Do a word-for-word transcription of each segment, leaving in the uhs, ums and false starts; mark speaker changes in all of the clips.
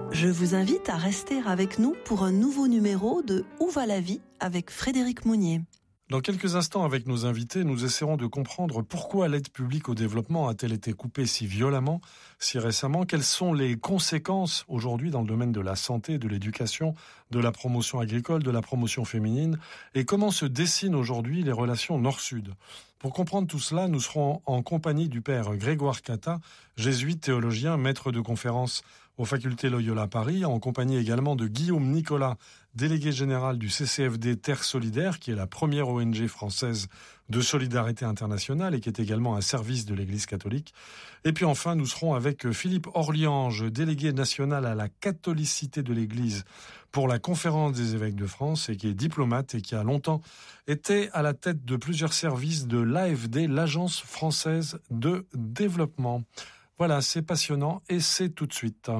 Speaker 1: Je vous invite à rester avec nous pour un nouveau numéro de Où va la vie avec Frédéric Mounier.
Speaker 2: Dans quelques instants, avec nos invités, nous essaierons de comprendre pourquoi l'aide publique au développement a-t-elle été coupée si violemment, si récemment. Quelles sont les conséquences aujourd'hui dans le domaine de la santé, de l'éducation, de la promotion agricole, de la promotion féminine, et comment se dessinent aujourd'hui les relations nord-sud. Pour comprendre tout cela, nous serons en compagnie du père Grégoire Catta, jésuite théologien, maître de conférences aux facultés Loyola Paris, en compagnie également de Guillaume Nicolas, délégué général du C C F D Terre Solidaire, qui est la première O N G française de solidarité internationale et qui est également un service de l'Église catholique. Et puis enfin, nous serons avec Philippe Orliange, délégué national à la catholicité de l'Église pour la Conférence des évêques de France et qui est diplomate et qui a longtemps été à la tête de plusieurs services de l'A F D, l'Agence française de développement. Voilà, c'est passionnant et c'est tout de suite.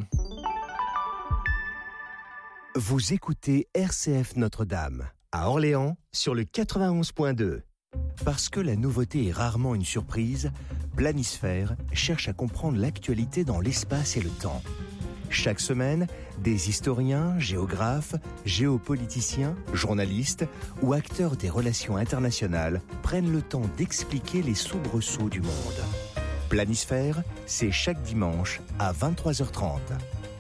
Speaker 3: Vous écoutez R C F Notre-Dame, à Orléans, sur le quatre-vingt-onze point deux. Parce que la nouveauté est rarement une surprise, Planisphère cherche à comprendre l'actualité dans l'espace et le temps. Chaque semaine, des historiens, géographes, géopoliticiens, journalistes ou acteurs des relations internationales prennent le temps d'expliquer les soubresauts du monde. Planisphère, c'est chaque dimanche à vingt-trois heures trente.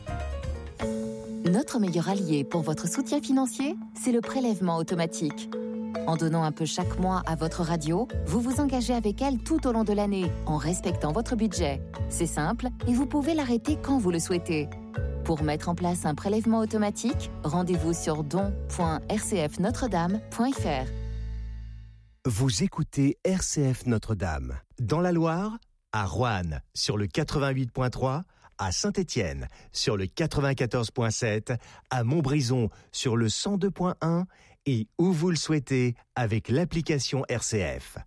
Speaker 4: Notre meilleur allié pour votre soutien financier, c'est le prélèvement automatique. En donnant un peu chaque mois à votre radio, vous vous engagez avec elle tout au long de l'année, en respectant votre budget. C'est simple et vous pouvez l'arrêter quand vous le souhaitez. Pour mettre en place un prélèvement automatique, rendez-vous sur don point r c f notre dame point f r.
Speaker 3: Vous écoutez R C F Notre-Dame. Dans la Loire, à Roanne, sur le quatre-vingt-huit point trois, à Saint-Étienne, sur le quatre-vingt-quatorze point sept, à Montbrison, sur le cent deux point un, et où vous le souhaitez, avec l'application R C F.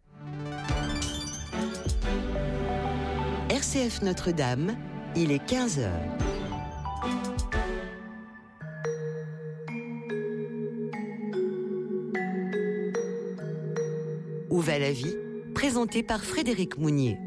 Speaker 5: R C F Notre-Dame, il est quinze heures. Où va la vie ? Présenté par Frédéric Mounier.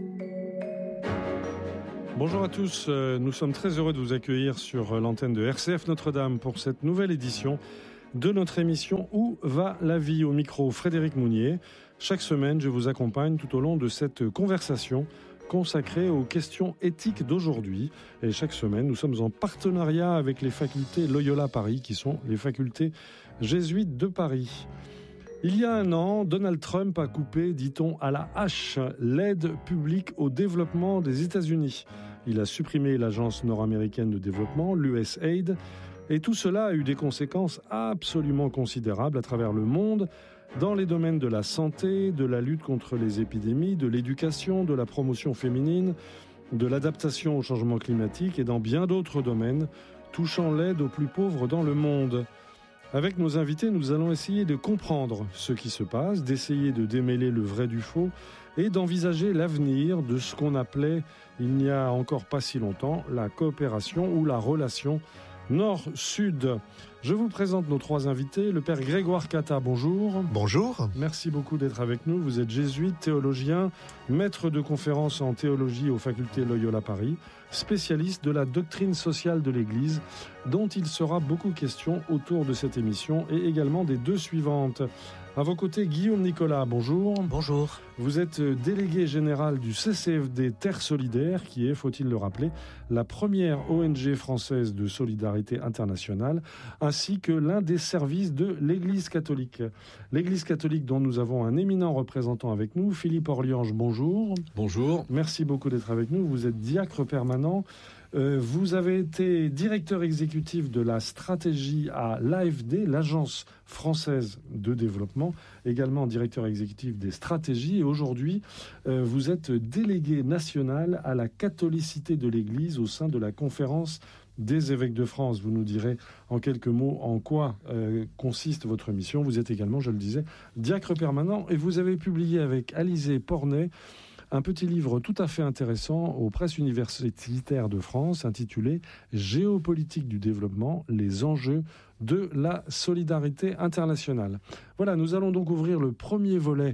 Speaker 2: Bonjour à tous, nous sommes très heureux de vous accueillir sur l'antenne de R C F Notre-Dame pour cette nouvelle édition de notre émission Où va la vie ? Au micro Frédéric Mounier. Chaque semaine, je vous accompagne tout au long de cette conversation consacrée aux questions éthiques d'aujourd'hui. Et chaque semaine, nous sommes en partenariat avec les facultés Loyola Paris, qui sont les facultés jésuites de Paris. Il y a un an, Donald Trump a coupé, dit-on, à la hache, l'aide publique au développement des États-Unis. Il a supprimé l'agence nord-américaine de développement, l'U S A I D, et tout cela a eu des conséquences absolument considérables à travers le monde, dans les domaines de la santé, de la lutte contre les épidémies, de l'éducation, de la promotion féminine, de l'adaptation au changement climatique et dans bien d'autres domaines touchant l'aide aux plus pauvres dans le monde. Avec nos invités, nous allons essayer de comprendre ce qui se passe, d'essayer de démêler le vrai du faux et d'envisager l'avenir de ce qu'on appelait, il n'y a encore pas si longtemps, la coopération ou la relation Nord-Sud. Je vous présente nos trois invités. Le père Grégoire Catta, bonjour.
Speaker 6: Bonjour.
Speaker 2: Merci beaucoup d'être avec nous. Vous êtes jésuite, théologien, maître de conférences en théologie aux facultés Loyola Paris, spécialiste de la doctrine sociale de l'Église, dont il sera beaucoup question autour de cette émission et également des deux suivantes. À vos côtés, Guillaume Nicolas, bonjour.
Speaker 6: Bonjour.
Speaker 2: Vous êtes délégué général du C C F D Terre Solidaire, qui est, faut-il le rappeler, la première O N G française de solidarité internationale, ainsi que l'un des services de l'Église catholique. L'Église catholique dont nous avons un éminent représentant avec nous, Philippe Orliange, bonjour.
Speaker 6: Bonjour.
Speaker 2: Merci beaucoup d'être avec nous. Vous êtes diacre permanent. Euh, vous avez été directeur exécutif de la stratégie à l'A F D, l'Agence française de développement, également directeur exécutif des stratégies. Et aujourd'hui, euh, vous êtes délégué national à la catholicité de l'Église au sein de la Conférence des évêques de France. Vous nous direz en quelques mots en quoi euh, consiste votre mission. Vous êtes également, je le disais, diacre permanent et vous avez publié avec Alizé Pornet un petit livre tout à fait intéressant aux presses universitaires de France intitulé « Géopolitique du développement, les enjeux de la solidarité internationale ». Voilà, nous allons donc ouvrir le premier volet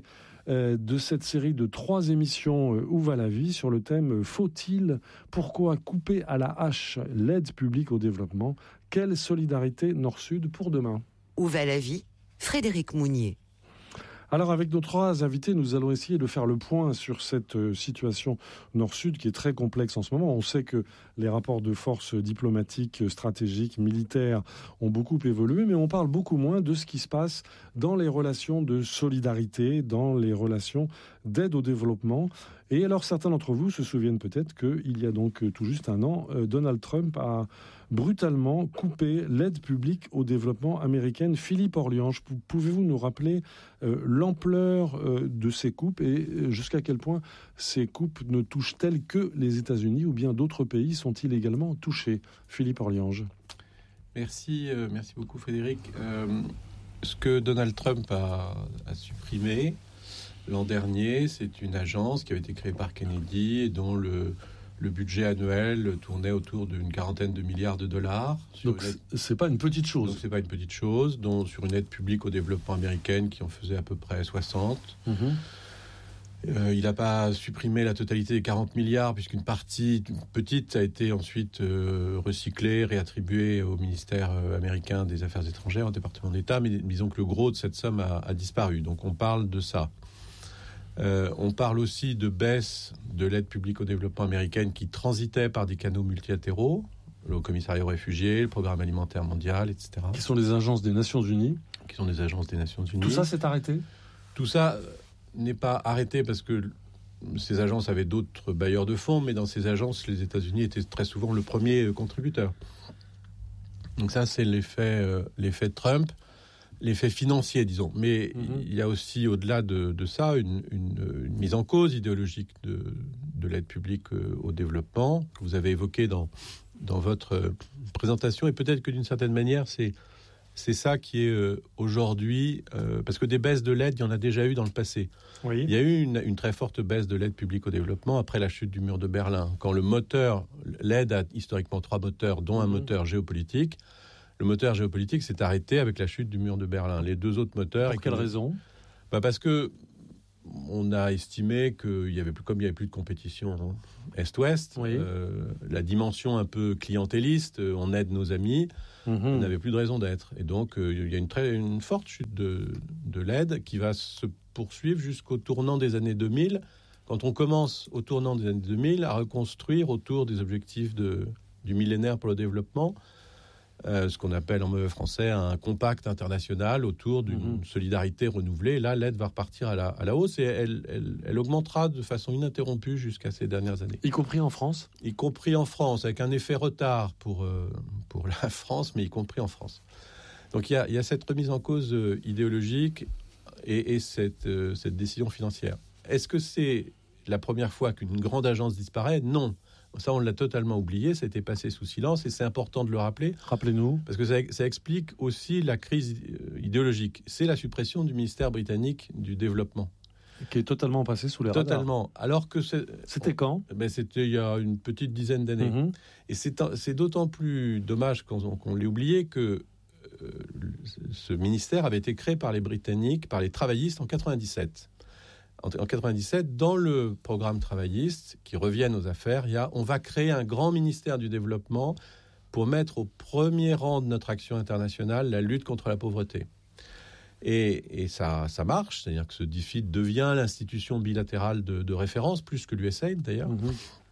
Speaker 2: euh, de cette série de trois émissions euh, Où va la vie sur le thème « Faut-il, pourquoi couper à la hache l'aide publique au développement ? Quelle solidarité Nord-Sud pour demain ?»
Speaker 5: Où va la vie ? Frédéric Mounier.
Speaker 2: Alors avec nos trois invités, nous allons essayer de faire le point sur cette euh, situation Nord-Sud qui est très complexe en ce moment. On sait que les rapports de force diplomatiques, stratégiques, militaires ont beaucoup évolué, mais on parle beaucoup moins de ce qui se passe dans les relations de solidarité, dans les relations d'aide au développement. Et alors certains d'entre vous se souviennent peut-être qu'il y a donc tout juste un an, euh, Donald Trump a brutalement coupé l'aide publique au développement américaine. Philippe Orliange, pouvez-vous nous rappeler euh, l'ampleur euh, de ces coupes et euh, jusqu'à quel point ces coupes ne touchent-elles que les États-Unis ou bien d'autres pays sont-ils également touchés ? Philippe Orliange.
Speaker 6: Merci, euh, merci beaucoup Frédéric. Euh, ce que Donald Trump a, a supprimé l'an dernier, c'est une agence qui avait été créée par Kennedy et dont le Le budget annuel tournait autour d'une quarantaine de milliards de dollars.
Speaker 2: Donc aide... c'est pas une petite chose.
Speaker 6: Donc c'est pas une petite chose, dont sur une aide publique au développement américaine qui en faisait à peu près soixante. Mmh. Euh, il n'a pas supprimé la totalité des quarante milliards, puisqu'une partie petite a été ensuite euh, recyclée, réattribuée au ministère euh, américain des Affaires étrangères, au département d'État, mais disons que le gros de cette somme a, a disparu. Donc on parle de ça. Euh, on parle aussi de baisse de l'aide publique au développement américaine qui transitait par des canaux multilatéraux, le commissariat aux réfugiés, le programme alimentaire mondial, et cetera.
Speaker 2: Qui sont des agences des Nations Unies.
Speaker 6: Qui sont des agences des Nations Unies.
Speaker 2: Tout ça s'est arrêté ?
Speaker 6: Tout ça n'est pas arrêté parce que ces agences avaient d'autres bailleurs de fonds, mais dans ces agences, les États-Unis étaient très souvent le premier contributeur. Donc ça, c'est l'effet, euh, l'effet Trump. L'effet financier, disons. Mais mmh. il y a aussi, au-delà de, de ça, une, une, une mise en cause idéologique de, de l'aide publique au développement que vous avez évoqué dans, dans votre présentation. Et peut-être que d'une certaine manière, c'est, c'est ça qui est euh, aujourd'hui... Euh, parce que des baisses de l'aide, il y en a déjà eu dans le passé. Oui. Il y a eu une, une très forte baisse de l'aide publique au développement après la chute du mur de Berlin. Quand le moteur... L'aide a historiquement trois moteurs, dont mmh. un moteur géopolitique. Le moteur géopolitique s'est arrêté avec la chute du mur de Berlin. Les deux autres moteurs...
Speaker 2: Pour quelle raison ?
Speaker 6: Bah parce que on a estimé qu'il y avait plus, comme il n'y avait plus de compétition hein, Est-Ouest, oui. euh, la dimension un peu clientéliste, on aide nos amis, mm-hmm. on n'avait plus de raison d'être. Et donc euh, il y a une, très, une forte chute de, de l'aide qui va se poursuivre jusqu'au tournant des années deux mille, quand on commence au tournant des années deux mille à reconstruire autour des objectifs de, du millénaire pour le développement. Euh, ce qu'on appelle en mauvais français un compact international autour d'une mmh. solidarité renouvelée. Là, l'aide va repartir à la, à la hausse et elle, elle, elle augmentera de façon ininterrompue jusqu'à ces dernières années.
Speaker 2: Y compris en France ?
Speaker 6: Y compris en France, avec un effet retard pour, euh, pour la France, mais y compris en France. Donc il y a, y a cette remise en cause euh, idéologique et, et cette, euh, cette décision financière. Est-ce que c'est la première fois qu'une grande agence disparaît ? Non. Ça, on l'a totalement oublié, ça a été passé sous silence et c'est important de le rappeler.
Speaker 2: Rappelez-nous.
Speaker 6: Parce que ça, ça explique aussi la crise idéologique. C'est la suppression du ministère britannique du développement.
Speaker 2: Qui est totalement passé sous les radars.
Speaker 6: Totalement. Alors que c'est,
Speaker 2: c'était
Speaker 6: on,
Speaker 2: quand
Speaker 6: ben C'était il y a une petite dizaine d'années. Mm-hmm. Et c'est, c'est d'autant plus dommage qu'on, qu'on l'ait oublié que euh, ce ministère avait été créé par les Britanniques, par les travaillistes en quatre-vingt-dix-sept. En quatre-vingt-dix-sept, dans le programme travailliste, qui reviennent aux affaires, il y a, on va créer un grand ministère du développement pour mettre au premier rang de notre action internationale la lutte contre la pauvreté. Et, et ça, ça marche, c'est-à-dire que ce D F I D devient l'institution bilatérale de, de référence, plus que l'U S A I D d'ailleurs. Mmh.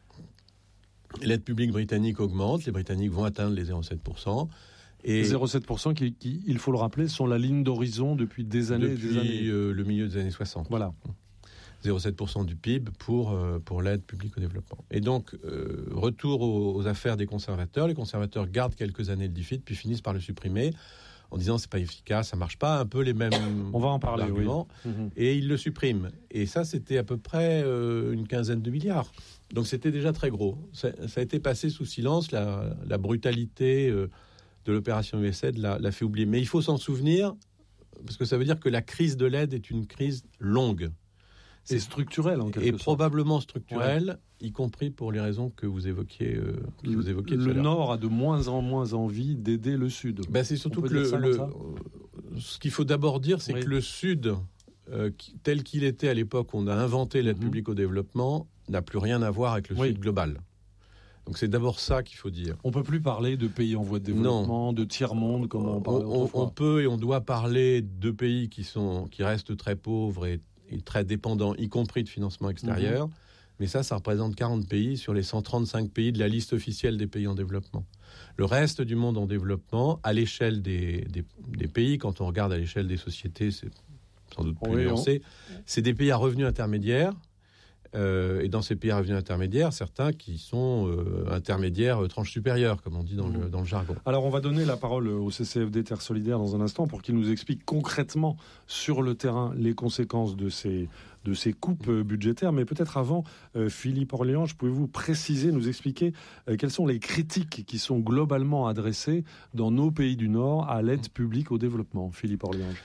Speaker 6: L'aide publique britannique augmente, les Britanniques vont atteindre les zéro virgule sept pour cent.
Speaker 2: Et zéro virgule sept pour cent qui, qui, il faut le rappeler, sont la ligne d'horizon depuis des années
Speaker 6: depuis,
Speaker 2: et des années.
Speaker 6: Euh, le milieu des années soixante.
Speaker 2: Voilà.
Speaker 6: zéro virgule sept pour cent du P I B pour, euh, pour l'aide publique au développement. Et donc, euh, retour aux, aux affaires des conservateurs. Les conservateurs gardent quelques années le D F I D, puis finissent par le supprimer, en disant c'est pas efficace, ça marche pas, un peu les mêmes
Speaker 2: On va en parler,
Speaker 6: arguments. Oui. Mmh. Et ils le suppriment. Et ça, c'était à peu près euh, une quinzaine de milliards. Donc, c'était déjà très gros. Ça, ça a été passé sous silence, la, la brutalité euh, de l'opération U S A I D l'a, l'a fait oublier. Mais il faut s'en souvenir, parce que ça veut dire que la crise de l'aide est une crise longue.
Speaker 2: C'est structurel en quelque
Speaker 6: et
Speaker 2: sorte.
Speaker 6: probablement structurel, ouais. y compris pour les raisons que vous évoquiez. Euh, que
Speaker 2: le
Speaker 6: vous évoquiez
Speaker 2: le Nord a de moins en moins envie d'aider le Sud.
Speaker 6: Ben c'est surtout que le, le, ce qu'il faut d'abord dire, c'est oui. que le Sud euh, qui, tel qu'il était à l'époque, on a inventé l'aide mmh. publique au développement, n'a plus rien à voir avec le oui. Sud global. Donc c'est d'abord ça qu'il faut dire.
Speaker 2: On ne peut plus parler de pays en voie de développement, non. de tiers-monde, comme on parlait
Speaker 6: on, on peut et on doit parler de pays qui, sont, qui restent très pauvres et, et très dépendants, y compris de financement extérieur. Mmh. Mais ça, ça représente quarante pays sur les cent trente-cinq pays de la liste officielle des pays en développement. Le reste du monde en développement, à l'échelle des, des, des pays, quand on regarde à l'échelle des sociétés, c'est sans doute plus oui, nuancé, on... c'est des pays à revenus intermédiaires. Euh, et dans ces pays à revenus intermédiaires, certains qui sont euh, intermédiaires euh, tranche supérieure, comme on dit dans, mmh. le, dans le jargon.
Speaker 2: Alors on va donner la parole au C C F D Terre Solidaire dans un instant pour qu'il nous explique concrètement sur le terrain les conséquences de ces, de ces coupes euh, budgétaires. Mais peut-être avant, euh, Philippe Orléange, pouvez-vous préciser, nous expliquer euh, quelles sont les critiques qui sont globalement adressées dans nos pays du Nord à l'aide publique au développement? Philippe Orléange.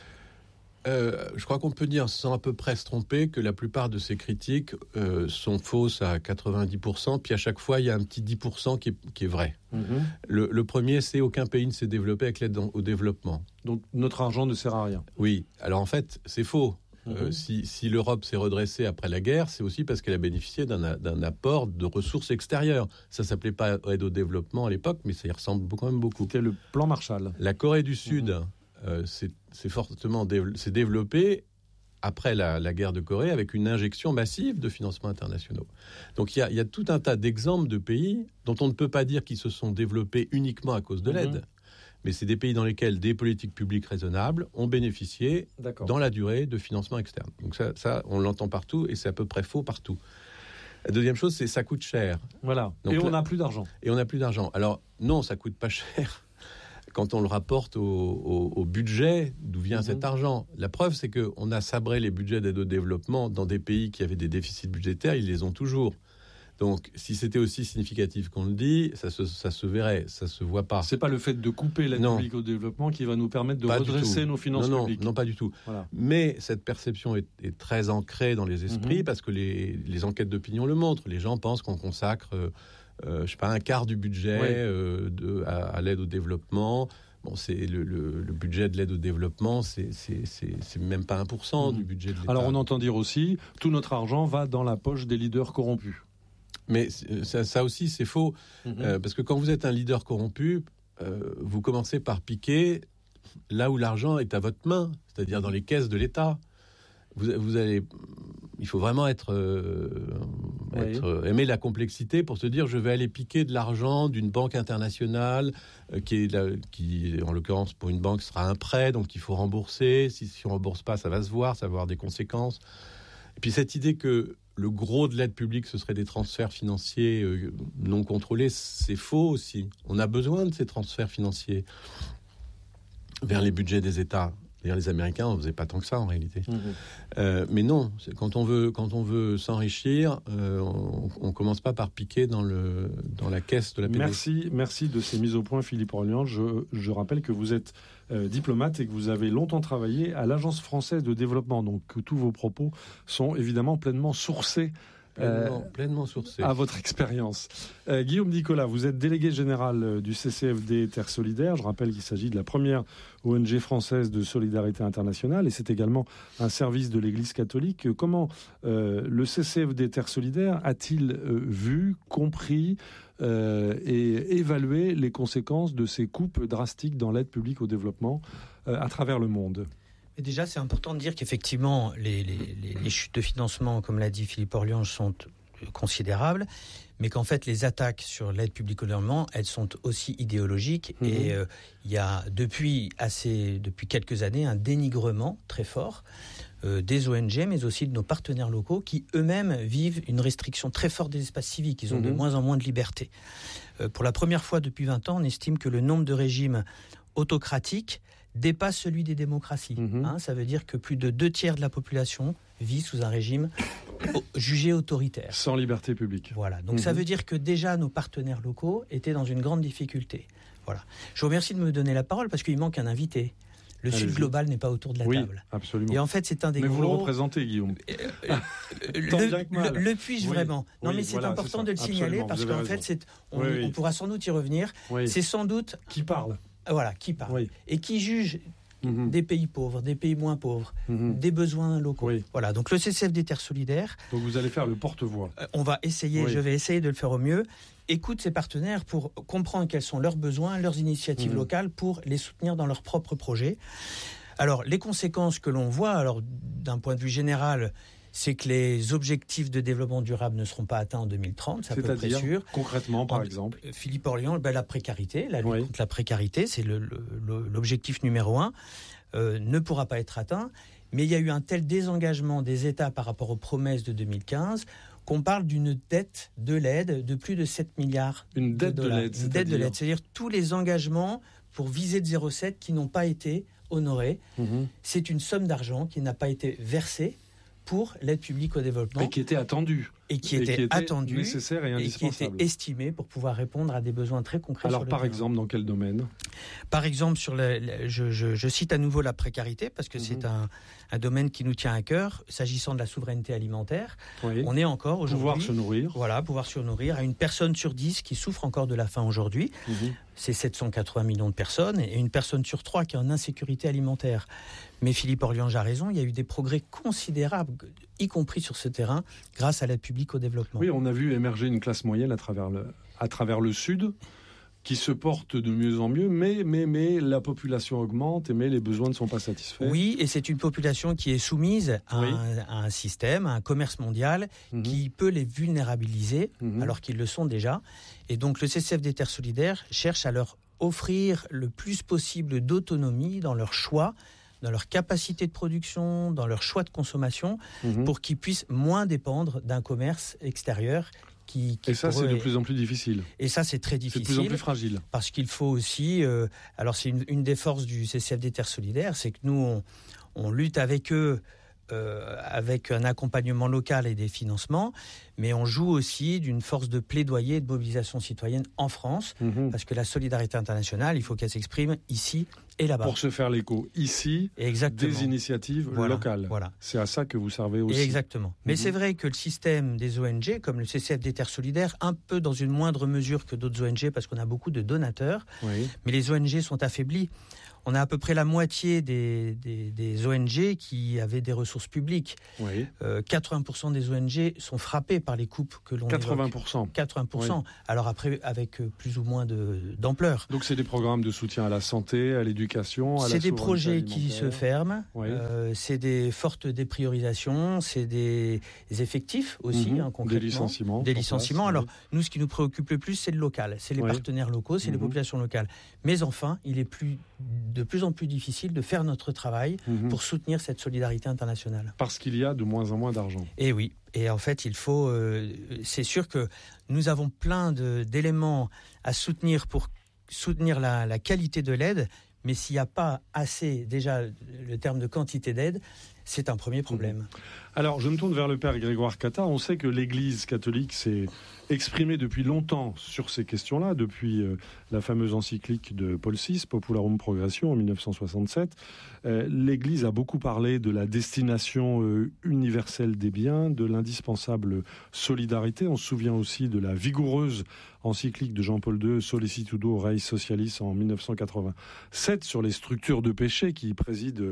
Speaker 6: Euh, je crois qu'on peut dire, sans à peu près se tromper, que la plupart de ces critiques euh, sont fausses à quatre-vingt-dix pour cent, puis à chaque fois, il y a un petit dix pour cent qui est, qui est vrai. Mm-hmm. Le, le premier, c'est aucun pays ne s'est développé avec l'aide au développement.
Speaker 2: Donc notre argent ne sert à rien.
Speaker 6: Oui, alors en fait, c'est faux. Mm-hmm. Euh, si, si l'Europe s'est redressée après la guerre, c'est aussi parce qu'elle a bénéficié d'un, d'un apport de ressources extérieures. Ça ne s'appelait pas aide au développement à l'époque, mais ça y ressemble quand même beaucoup.
Speaker 2: C'était le plan Marshall.
Speaker 6: La Corée du Sud... Mm-hmm. Euh, c'est, c'est fortement dév- c'est développé après la, la guerre de Corée avec une injection massive de financements internationaux. Donc il y a, y a tout un tas d'exemples de pays dont on ne peut pas dire qu'ils se sont développés uniquement à cause de l'aide, mmh. mais c'est des pays dans lesquels des politiques publiques raisonnables ont bénéficié D'accord. dans la durée de financements externes. Donc ça, ça, on l'entend partout et c'est à peu près faux partout. La deuxième chose, c'est ça coûte cher.
Speaker 2: Voilà. Donc, et on n'a plus d'argent.
Speaker 6: Et on n'a plus d'argent. Alors non, ça coûte pas cher. Quand on le rapporte au, au, au budget, d'où vient mmh. cet argent. La preuve, c'est qu'on a sabré les budgets d'aide au développement dans des pays qui avaient des déficits budgétaires, ils les ont toujours. Donc, si c'était aussi significatif qu'on le dit, ça se, ça se verrait, ça se voit pas.
Speaker 2: C'est pas le fait de couper l'aide publique au développement qui va nous permettre de pas redresser nos finances
Speaker 6: non, non,
Speaker 2: publiques.
Speaker 6: Non, pas du tout. Voilà. Mais cette perception est, est très ancrée dans les esprits mmh. parce que les, les enquêtes d'opinion le montrent. Les gens pensent qu'on consacre... Euh, Euh, je sais pas, un quart du budget oui. euh, de, à, à l'aide au développement. Bon, c'est le, le, le budget de l'aide au développement, c'est, c'est, c'est, c'est même pas un pour cent mmh. du budget de l'État.
Speaker 2: Alors on entend dire aussi, tout notre argent va dans la poche des leaders corrompus.
Speaker 6: Mais ça, ça aussi, c'est faux. Mmh. Euh, parce que quand vous êtes un leader corrompu, euh, vous commencez par piquer là où l'argent est à votre main, c'est-à-dire dans les caisses de l'État. Vous, vous allez... Il faut vraiment être, euh, oui. être euh, aimer la complexité pour se dire je vais aller piquer de l'argent d'une banque internationale euh, qui, est la, qui, en l'occurrence, pour une banque, sera un prêt, donc il faut rembourser. Si, si on ne rembourse pas, ça va se voir, ça va avoir des conséquences. Et puis cette idée que le gros de l'aide publique, ce serait des transferts financiers euh, non contrôlés, c'est faux aussi. On a besoin de ces transferts financiers vers les budgets des États. D'ailleurs, les Américains, on ne faisait pas tant que ça, en réalité. Mmh. Euh, mais non, c'est, quand, on veut, quand on veut s'enrichir, euh, on ne commence pas par piquer dans, le, dans la caisse de la P D.
Speaker 2: Merci, merci de ces mises au point, Philippe Orléange. Je, je rappelle que vous êtes euh, diplomate et que vous avez longtemps travaillé à l'Agence française de développement. Donc, que tous vos propos sont évidemment pleinement sourcés.
Speaker 6: Pleinement, euh, pleinement sourcé.
Speaker 2: À votre expérience. Euh, Guillaume Nicolas, vous êtes délégué général du C C F D Terre Solidaire. Je rappelle qu'il s'agit de la première O N G française de solidarité internationale et c'est également un service de l'Église catholique. Comment euh, le C C F D Terre Solidaire a-t-il euh, vu, compris euh, et évalué les conséquences de ces coupes drastiques dans l'aide publique au développement euh, à travers le monde ?
Speaker 7: Et déjà, c'est important de dire qu'effectivement, les, les, les, les chutes de financement, comme l'a dit Philippe Orléange, sont considérables, mais qu'en fait, les attaques sur l'aide publique au développement, elles sont aussi idéologiques. Mmh. Et euh, il y a depuis, assez, depuis quelques années un dénigrement très fort euh, des O N G, mais aussi de nos partenaires locaux qui eux-mêmes vivent une restriction très forte des espaces civiques. Ils ont mmh. de moins en moins de liberté. Euh, pour la première fois depuis vingt ans, on estime que le nombre de régimes autocratiques dépasse celui des démocraties. Mmh. Hein, ça veut dire que plus de deux tiers de la population vit sous un régime jugé autoritaire.
Speaker 2: Sans liberté publique.
Speaker 7: Voilà. Donc mmh. ça veut dire que déjà nos partenaires locaux étaient dans une grande difficulté. Voilà. Je vous remercie de me donner la parole parce qu'il manque un invité. Le Allez-y. Sud global n'est pas autour de la
Speaker 2: oui,
Speaker 7: table.
Speaker 2: Absolument.
Speaker 7: Et en fait, c'est un des
Speaker 2: mais
Speaker 7: gros...
Speaker 2: vous le représentez, Guillaume.
Speaker 7: Euh, le, le, le puis-je oui, vraiment Non, oui, mais c'est voilà, important c'est de le signaler parce qu'en fait, c'est, on, oui, oui. on pourra sans doute y revenir.
Speaker 2: Oui.
Speaker 7: C'est sans doute...
Speaker 2: Qui parle
Speaker 7: Voilà, qui parle. Oui. Et qui juge Mmh. Des pays pauvres, des pays moins pauvres, mmh. des besoins locaux. Oui. Voilà, donc le C C F D Terres Solidaires...
Speaker 2: Donc vous allez faire le porte-voix.
Speaker 7: Euh, on va essayer, oui. je vais essayer de le faire au mieux. Écoute ses partenaires pour comprendre quels sont leurs besoins, leurs initiatives mmh. locales pour les soutenir dans leurs propres projets. Alors, les conséquences que l'on voit, alors d'un point de vue général, c'est que les objectifs de développement durable ne seront pas atteints en deux mille trente, c'est à peu près sûr.
Speaker 2: Concrètement, par
Speaker 7: en,
Speaker 2: exemple
Speaker 7: Philippe Orléans, ben, la précarité, la lutte
Speaker 2: oui.
Speaker 7: contre la précarité, c'est le, le, l'objectif numéro un, euh, ne pourra pas être atteint. Mais il y a eu un tel désengagement des États par rapport aux promesses de deux mille quinze qu'on parle d'une dette de l'aide de plus de sept milliards
Speaker 2: Une dette
Speaker 7: de
Speaker 2: de,
Speaker 7: dollars.
Speaker 2: l'aide,
Speaker 7: Une dette de l'aide, c'est-à-dire tous les engagements pour viser de zéro virgule sept qui n'ont pas été honorés. Mmh. C'est une somme d'argent qui n'a pas été versée pour l'aide publique au développement.
Speaker 2: Et qui était attendue.
Speaker 7: Et qui était, et qui était attendue.
Speaker 2: Nécessaire et indispensable.
Speaker 7: Et qui était estimée pour pouvoir répondre à des besoins très concrets.
Speaker 2: Alors,
Speaker 7: sur le
Speaker 2: par
Speaker 7: terrain.
Speaker 2: exemple, dans quel domaine ?
Speaker 7: Par exemple, sur le, le, je, je, je cite à nouveau la précarité, parce que mmh. c'est un, un domaine qui nous tient à cœur. S'agissant de la souveraineté alimentaire, oui. on est encore aujourd'hui...
Speaker 2: Pouvoir se nourrir.
Speaker 7: Voilà, pouvoir se nourrir à une personne sur dix qui souffre encore de la faim aujourd'hui. Mmh. C'est sept cent quatre-vingts millions de personnes, et une personne sur trois qui est en insécurité alimentaire. Mais Philippe Orléans a raison, il y a eu des progrès considérables, y compris sur ce terrain, grâce à l'aide publique au développement.
Speaker 2: Oui, on a vu émerger une classe moyenne à travers le, à travers le Sud, qui se porte de mieux en mieux, mais, mais, mais la population augmente, mais les besoins ne sont pas satisfaits.
Speaker 7: Oui, et c'est une population qui est soumise à, oui. un, à un système, à un commerce mondial, mmh. qui peut les vulnérabiliser, mmh. alors qu'ils le sont déjà. Et donc le C C F D Terres Solidaires cherche à leur offrir le plus possible d'autonomie dans leur choix, dans leur capacité de production, dans leur choix de consommation, mmh. pour qu'ils puissent moins dépendre d'un commerce extérieur. Qui, qui
Speaker 2: et ça, c'est de plus en plus difficile.
Speaker 7: Et ça, c'est très difficile.
Speaker 2: C'est de plus en plus fragile.
Speaker 7: Parce qu'il faut aussi... Euh, alors, c'est une, une des forces du C C F D Terres Solidaires, c'est que nous, on, on lutte avec eux, euh, avec un accompagnement local et des financements, mais on joue aussi d'une force de plaidoyer et de mobilisation citoyenne en France, mmh. parce que la solidarité internationale, il faut qu'elle s'exprime ici et là-bas.
Speaker 2: Pour se faire l'écho ici, Exactement. Des initiatives
Speaker 7: voilà,
Speaker 2: locales.
Speaker 7: Voilà.
Speaker 2: C'est à ça que vous servez aussi.
Speaker 7: Exactement. Mais mmh. c'est vrai que le système des O N G, comme le C C F D Terres Solidaires, un peu dans une moindre mesure que d'autres O N G, parce qu'on a beaucoup de donateurs, oui. mais les O N G sont affaiblis. On a à peu près la moitié des, des, des O N G qui avaient des ressources publiques. Oui. Euh, quatre-vingts pour cent des O N G sont frappés par les coupes que l'on
Speaker 2: quatre-vingts pour cent.
Speaker 7: évoque. quatre-vingts pour cent. Oui. Alors après, avec plus ou moins de, d'ampleur.
Speaker 2: Donc c'est des programmes de soutien à la santé, à l'éducation, à
Speaker 7: c'est
Speaker 2: la
Speaker 7: des projets
Speaker 2: alimentaire.
Speaker 7: Qui se ferment. Oui. Euh, c'est des fortes dépriorisations. C'est des effectifs aussi, mmh. hein, concrètement.
Speaker 2: Des licenciements.
Speaker 7: Des licenciements. Place, Alors oui. nous, ce qui nous préoccupe le plus, c'est le local. C'est les oui. partenaires locaux, c'est mmh. les populations locales. Mais enfin, il est plus... de plus en plus difficile de faire notre travail mmh. pour soutenir cette solidarité internationale.
Speaker 2: Parce qu'il y a de moins en moins d'argent.
Speaker 7: Et oui. Et en fait, il faut... Euh, c'est sûr que nous avons plein de, d'éléments à soutenir pour soutenir la, la qualité de l'aide, mais s'il n'y a pas assez, déjà, le terme de quantité d'aide, c'est un premier problème. Mmh.
Speaker 2: Alors, je me tourne vers le père Grégoire Catta. On sait que l'Église catholique s'est exprimée depuis longtemps sur ces questions-là, depuis euh, la fameuse encyclique de Paul six, Popularum Progressio, en dix-neuf cent soixante-sept. Euh, L'Église a beaucoup parlé de la destination euh, universelle des biens, de l'indispensable solidarité. On se souvient aussi de la vigoureuse encyclique de Jean-Paul deux, Sollicitudo Reis Socialis, en dix-neuf cent quatre-vingt-sept, sur les structures de péché qui président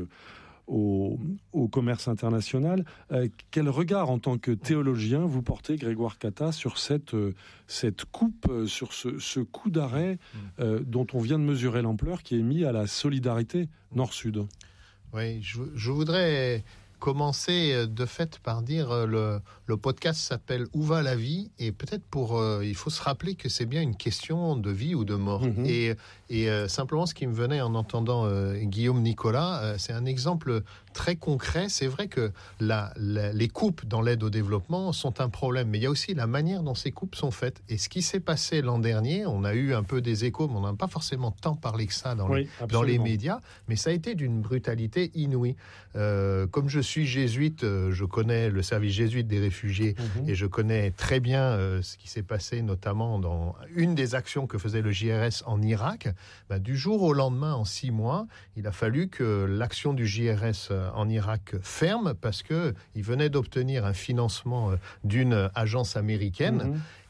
Speaker 2: Au, au commerce international. Euh, quel regard, en tant que théologien, vous portez, Grégoire Catta, sur cette, euh, cette coupe, euh, sur ce, ce coup d'arrêt euh, dont on vient de mesurer l'ampleur, qui est mis à la solidarité Nord-Sud ?
Speaker 8: Oui, je, je voudrais commencer de fait par dire le, le podcast s'appelle « Où va la vie ?» et peut-être pour... Euh, il faut se rappeler que c'est bien une question de vie ou de mort. Mmh. Et, et euh, simplement, ce qui me venait en entendant euh, Guillaume Nicolas, euh, c'est un exemple très concret. C'est vrai que la, la, les coupes dans l'aide au développement sont un problème, mais il y a aussi la manière dont ces coupes sont faites. Et ce qui s'est passé l'an dernier, on a eu un peu des échos, mais on n'a pas forcément tant parlé que ça dans, oui, les, dans les médias, mais ça a été d'une brutalité inouïe. Euh, comme je suis jésuite, euh, je connais le service jésuite des réfugiés mmh. et je connais très bien euh, ce qui s'est passé, notamment dans une des actions que faisait le J R S en Irak. Ben, du jour au lendemain, en six mois, il a fallu que l'action du J R S en Irak ferme parce qu'il venait d'obtenir un financement d'une agence américaine. Mmh.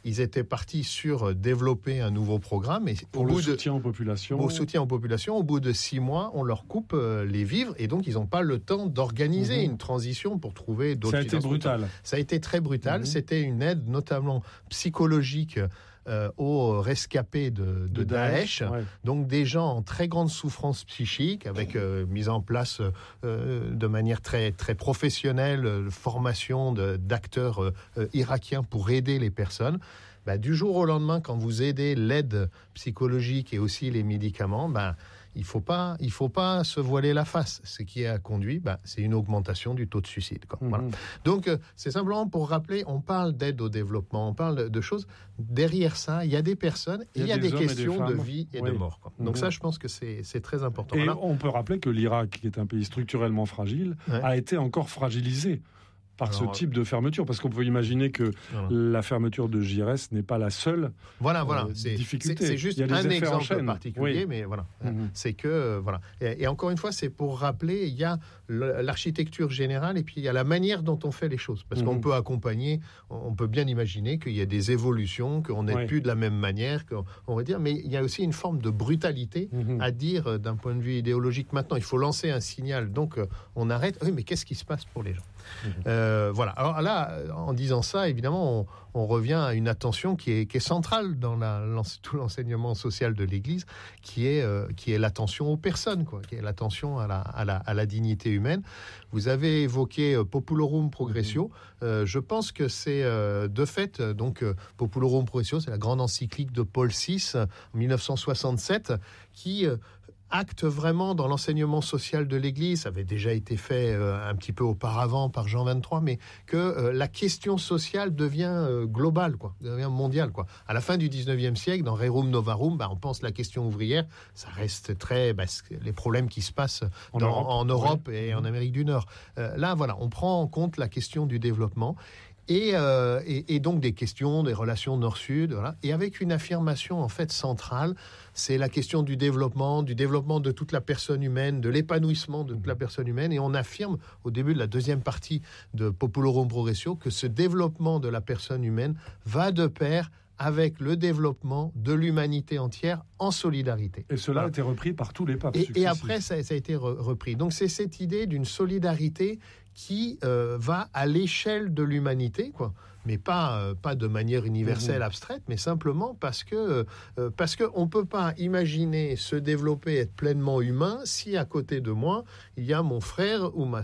Speaker 8: ils étaient partis sur développer un nouveau programme. Et
Speaker 2: pour
Speaker 8: au
Speaker 2: le
Speaker 8: bout
Speaker 2: soutien
Speaker 8: de,
Speaker 2: aux populations.
Speaker 8: Au soutien aux populations, au bout de six mois, on leur coupe euh, les vivres et donc ils n'ont pas le temps d'organiser mmh. une transition pour trouver d'autres.
Speaker 2: Ça a été brutal.
Speaker 8: Ça a été très brutal. Mmh. C'était une aide notamment psychologique Euh, aux rescapés de, de, de Daesh, Daesh ouais. donc des gens en très grande souffrance psychique, avec euh, mise en place euh, de manière très, très professionnelle, euh, formation de, d'acteurs euh, euh, irakiens pour aider les personnes. Bah, du jour au lendemain, quand vous aidez l'aide psychologique et aussi les médicaments, bah, il ne faut pas, il faut pas se voiler la face. Ce qui a conduit, bah, c'est une augmentation du taux de suicide. Quoi. Mmh. Voilà. Donc, euh, c'est simplement pour rappeler, on parle d'aide au développement, on parle de, de choses. Derrière ça, il y a des personnes et il y a des, des questions de vie et oui. de mort. Quoi. Donc mmh. ça, je pense que c'est, c'est très important.
Speaker 2: Et
Speaker 8: voilà.
Speaker 2: on peut rappeler que l'Irak, qui est un pays structurellement fragile, ouais. a été encore fragilisé par Alors, ce type de fermeture, parce qu'on peut imaginer que voilà. la fermeture de J R S n'est pas la seule
Speaker 8: voilà, voilà.
Speaker 2: Euh,
Speaker 8: c'est,
Speaker 2: difficulté.
Speaker 8: C'est, c'est juste un exemple particulier, oui. mais voilà. Mm-hmm. C'est que, euh, voilà. Et, et encore une fois, c'est pour rappeler, il y a l'architecture générale et puis il y a la manière dont on fait les choses. Parce mm-hmm. qu'on peut accompagner, on peut bien imaginer qu'il y a des évolutions, qu'on n'est oui. plus de la même manière, on va dire, mais il y a aussi une forme de brutalité mm-hmm. à dire d'un point de vue idéologique. Maintenant, il faut lancer un signal, donc euh, on arrête. Oui, mais qu'est-ce qui se passe pour les gens ? Mmh. Euh, voilà. Alors là, en disant ça, évidemment, on, on revient à une attention qui est, qui est centrale dans la, tout l'enseignement social de l'Église, qui est, euh, qui est l'attention aux personnes, quoi, qui est l'attention à la, à la, à la dignité humaine. Vous avez évoqué euh, Populorum Progressio. Mmh. Euh, je pense que c'est euh, de fait, donc euh, Populorum Progressio, c'est la grande encyclique de Paul six en dix-neuf cent soixante-sept, qui euh, acte vraiment dans l'enseignement social de l'Église, ça avait déjà été fait euh, un petit peu auparavant par Jean vingt-trois, mais que euh, la question sociale devient euh, globale, quoi, devient mondiale, quoi. À la fin du dix-neuvième siècle, dans Rerum Novarum, bah, on pense la question ouvrière, ça reste très... Bah, les problèmes qui se passent
Speaker 2: en
Speaker 8: dans,
Speaker 2: Europe,
Speaker 8: en Europe
Speaker 2: oui.
Speaker 8: et en Amérique du Nord. Euh, là, voilà, on prend en compte la question du développement. Et, euh, et, et donc des questions, des relations nord-sud, voilà. Et avec une affirmation en fait centrale, c'est la question du développement, du développement de toute la personne humaine, de l'épanouissement de toute la personne humaine. Et on affirme au début de la deuxième partie de Populorum Progressio que ce développement de la personne humaine va de pair avec le développement de l'humanité entière en solidarité.
Speaker 2: Et cela voilà. a été repris par tous les papes.
Speaker 8: Et, et après, ça, ça a été re- repris. Donc c'est cette idée d'une solidarité qui euh, va à l'échelle de l'humanité, quoi, mais pas, euh, pas de manière universelle, mmh. abstraite, mais simplement parce que euh, parce qu'on ne peut pas imaginer se développer, être pleinement humain, si à côté de moi, il y a mon frère ou ma,